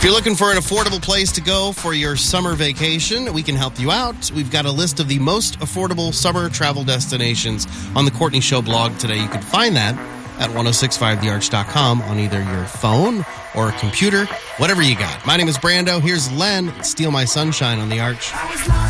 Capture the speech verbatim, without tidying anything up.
you're looking for an affordable place to go for your summer vacation, we can help you out. We've got a list of the most affordable summer travel destinations on the Courtney Show blog today. You can find that at ten sixty-five the arch dot com on either your phone or a computer, whatever you got. My name is Brando. Here's Len, Steal My Sunshine on the Arch.